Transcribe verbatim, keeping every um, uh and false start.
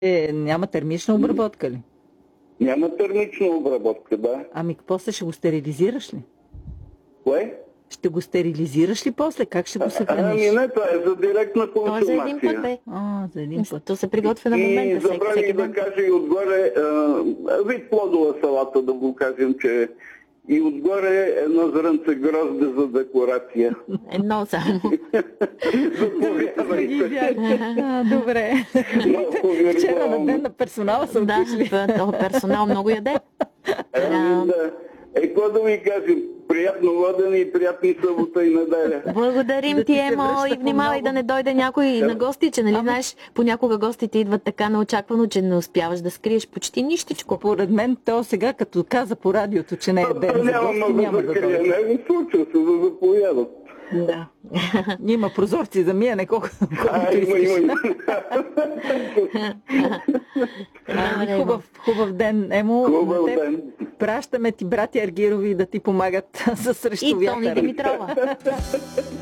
Е, няма термична обработка ли? Няма термична обработка, да. Ами после ще го стерилизираш ли? Кое? Ще го стерилизираш ли после? Как ще го съхраниш? Ами не, това е за директна Това е за един път, консумация. бе. А, за един път. То се приготвя на И момента. Всеки, забравих всеки да ден. кажа и отгоре а, вид плодова салата, да го кажем, че и отгоре едно зрънце грозде за декорация. Едно само. Заповядайте. А, добре. Малко ви Вчера на рекламам. ден на персонала са Да, отишли. то персонал много яде. Ами да. Е, какво да ви кажем? Приятно водене и приятни събота и неделя. Благодарим Да ти, ти се Емо, връща и внимавай по-много. да не дойде някой на гости, че нали знаеш, понякога гостите идват така неочаквано, че не успяваш да скриеш почти нищичко. Според мен то сега, като каза по радиото, че не е ден за Няма гости, много няма да да крия. дойде. Не го случва се да заповядат. Да. Има прозорци за миене, колко- А, колкото има, искаш. има, има. Ами, Добре, хубав, хубав ден, Емо. Хубав На теб ден. Пращаме ти братя Аргирови да ти помагат за срещу И Тони вятъра. Димитрова.